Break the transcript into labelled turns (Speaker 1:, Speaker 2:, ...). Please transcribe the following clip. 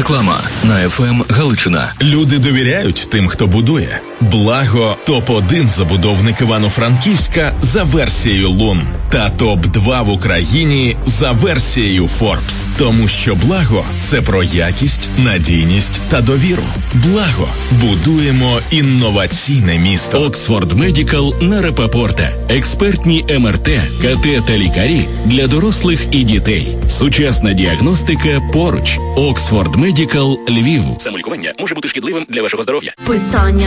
Speaker 1: Реклама на ФМ Галичина.
Speaker 2: Люди довіряють тим, хто будує. Благо топ-1 забудовник Івано-Франківська за версією Лун та топ-2 в Україні за версією Forbes. Тому що Благо – це про якість, надійність та довіру. Благо. Будуємо інноваційне місто.
Speaker 3: Оксфорд Медикал на Рапопорта. Експертні МРТ, КТ та лікарі для дорослих і дітей. Сучасна діагностика поруч. Оксфорд Медикал Львів. Самолікування може бути шкідливим для вашого здоров'я.
Speaker 4: Питання